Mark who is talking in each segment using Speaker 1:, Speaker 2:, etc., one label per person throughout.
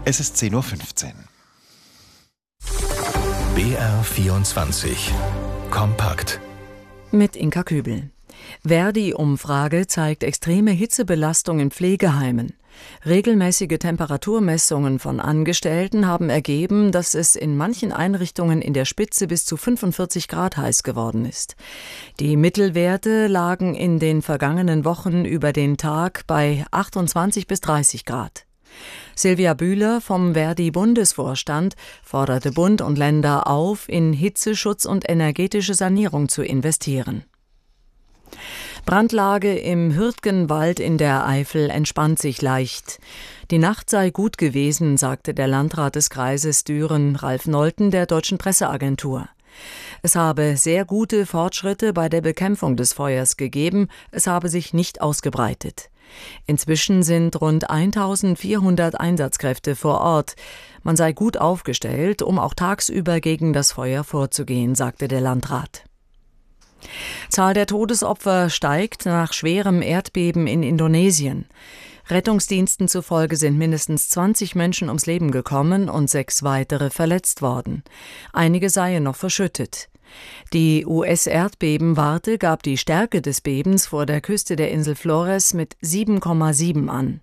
Speaker 1: Es ist 10:15 Uhr.
Speaker 2: BR24 Kompakt
Speaker 3: mit Inka Kübel. Verdi-Umfrage zeigt extreme Hitzebelastung in Pflegeheimen. Regelmäßige Temperaturmessungen von Angestellten haben ergeben, dass es in manchen Einrichtungen in der Spitze bis zu 45 Grad heiß geworden ist. Die Mittelwerte lagen in den vergangenen Wochen über den Tag bei 28 bis 30 Grad. Silvia Bühler vom Verdi-Bundesvorstand forderte Bund und Länder auf, in Hitzeschutz und energetische Sanierung zu investieren. Brandlage im Hürtgenwald in der Eifel entspannt sich leicht. Die Nacht sei gut gewesen, sagte der Landrat des Kreises Düren, Ralf Nolten, der Deutschen Presseagentur. Es habe sehr gute Fortschritte bei der Bekämpfung des Feuers gegeben, es habe sich nicht ausgebreitet. Inzwischen sind rund 1400 Einsatzkräfte vor Ort. Man sei gut aufgestellt, um auch tagsüber gegen das Feuer vorzugehen, sagte der Landrat. Zahl der Todesopfer steigt nach schwerem Erdbeben in Indonesien. Rettungsdiensten zufolge sind mindestens 20 Menschen ums Leben gekommen und 6 weitere verletzt worden. Einige seien noch verschüttet. Die US-Erdbebenwarte gab die Stärke des Bebens vor der Küste der Insel Flores mit 7,7 an.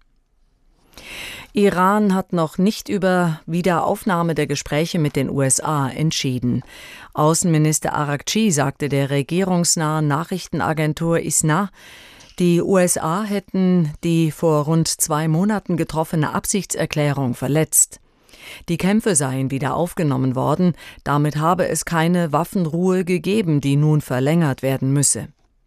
Speaker 3: Iran hat noch nicht über Wiederaufnahme der Gespräche mit den USA entschieden. Außenminister Araghchi sagte der regierungsnahen Nachrichtenagentur ISNA, die USA hätten die vor rund 2 Monaten getroffene Absichtserklärung verletzt. Die Kämpfe seien wieder aufgenommen worden, damit habe es keine Waffenruhe gegeben, die nun verlängert werden müsse.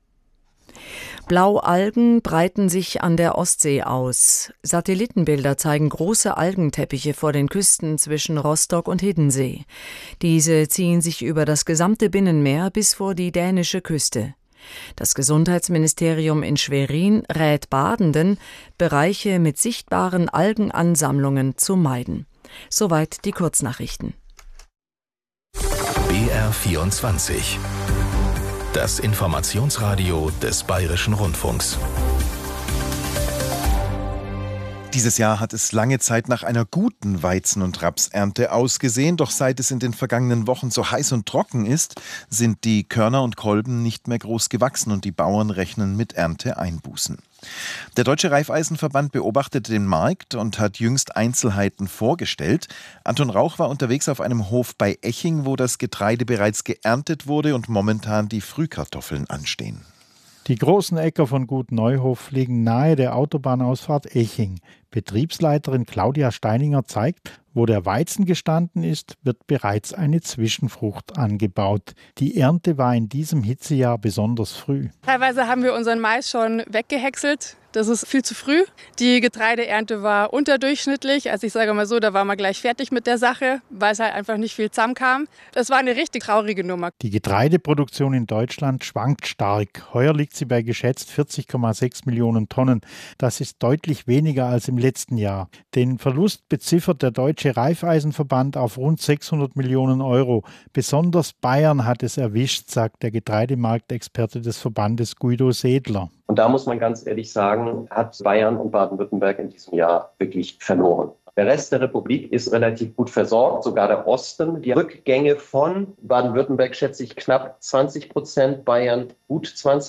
Speaker 3: Blaualgen breiten sich an der Ostsee aus. Satellitenbilder zeigen große Algenteppiche vor den Küsten zwischen Rostock und Hiddensee. Diese ziehen sich über das gesamte Binnenmeer bis vor die dänische Küste. Das Gesundheitsministerium in Schwerin rät Badenden, Bereiche mit sichtbaren Algenansammlungen zu meiden. Soweit die Kurznachrichten.
Speaker 2: BR24 Das Informationsradio des Bayerischen Rundfunks.
Speaker 1: Dieses Jahr hat es lange Zeit nach einer guten Weizen- und Rapsernte ausgesehen, doch seit es in den vergangenen Wochen so heiß und trocken ist, sind die Körner und Kolben nicht mehr groß gewachsen und die Bauern rechnen mit Ernteeinbußen. Der Deutsche Raiffeisenverband beobachtete den Markt und hat jüngst Einzelheiten vorgestellt. Anton Rauch war unterwegs auf einem Hof bei Eching, wo das Getreide bereits geerntet wurde und momentan die Frühkartoffeln anstehen.
Speaker 4: Die großen Äcker von Gut Neuhof liegen nahe der Autobahnausfahrt Eching. Betriebsleiterin Claudia Steininger zeigt, wo der Weizen gestanden ist, wird bereits eine Zwischenfrucht angebaut. Die Ernte war in diesem Hitzejahr besonders früh.
Speaker 5: Teilweise haben wir unseren Mais schon weggehäckselt. Das ist viel zu früh. Die Getreideernte war unterdurchschnittlich. Also ich sage mal so, da waren wir gleich fertig mit der Sache, weil es halt einfach nicht viel zusammenkam. Das war eine richtig traurige Nummer.
Speaker 4: Die Getreideproduktion in Deutschland schwankt stark. Heuer liegt sie bei geschätzt 40,6 Millionen Tonnen. Das ist deutlich weniger als im letzten Jahr. Den Verlust beziffert der Deutsche Raiffeisenverband auf rund 600 Millionen Euro. Besonders Bayern hat es erwischt, sagt der Getreidemarktexperte des Verbandes Guido Sedler.
Speaker 6: Und da muss man ganz ehrlich sagen, hat Bayern und Baden-Württemberg in diesem Jahr wirklich verloren. Der Rest der Republik ist relativ gut versorgt, sogar der Osten. Die Rückgänge von Baden-Württemberg schätze ich knapp 20%, Bayern gut 20%.